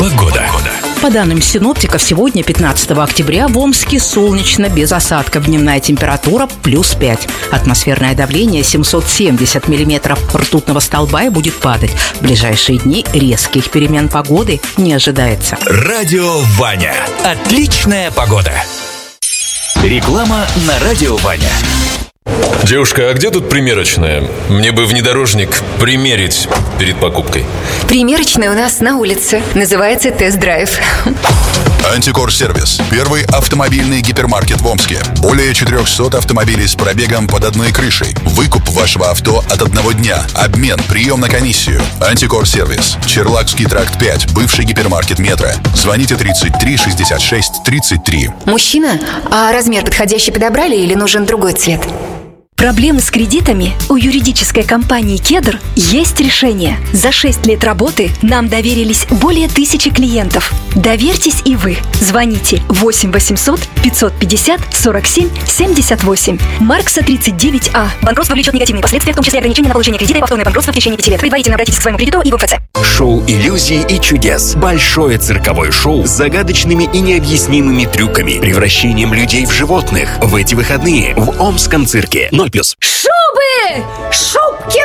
Погода. По данным синоптиков, сегодня, 15 октября, в Омске солнечно, без осадков. Дневная температура плюс 5. Атмосферное давление 770 миллиметров ртутного столба и будет падать. В ближайшие дни резких перемен погоды не ожидается. Радио Ваня. Отличная погода. Реклама на Радио Ваня. Девушка, а где тут примерочная? Мне бы внедорожник примерить перед покупкой. Примерочная у нас на улице. Называется «Тест-драйв». Антикор-сервис. Первый автомобильный гипермаркет в Омске. Более 400 автомобилей с пробегом под одной крышей. Выкуп вашего авто от 1 дня. Обмен, прием на комиссию. Антикор-сервис. Черлакский тракт 5. Бывший гипермаркет «Метро». Звоните 33 66 33. Мужчина, а размер подходящий подобрали или нужен другой цвет? Проблемы с кредитами? У юридической компании «Кедр» есть решение. За 6 лет работы нам доверились более 1000 клиентов. Доверьтесь и вы. Звоните 8 800 550 47 78. Маркса 39А. Банкротство влечет негативные последствия, в том числе ограничения на получение кредита и повторное банкротство в течение 5 лет. Предварительно обратитесь к своему кредитору и в МФЦ. Шоу иллюзий и чудес. Большое цирковое шоу с загадочными и необъяснимыми трюками, превращением людей в животных. В эти выходные в Омском цирке. 0+. Шубы!